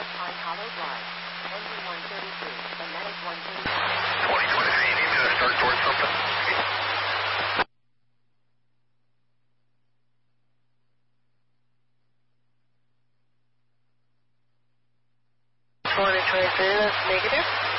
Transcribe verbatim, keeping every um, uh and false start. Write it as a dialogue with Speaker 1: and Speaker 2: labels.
Speaker 1: Pine Hollow Drive. Engine one thirty-two. The medic one thirty-two.
Speaker 2: twenty twenty-three, you need me to start towards something?
Speaker 1: twenty twenty-three, that's negative.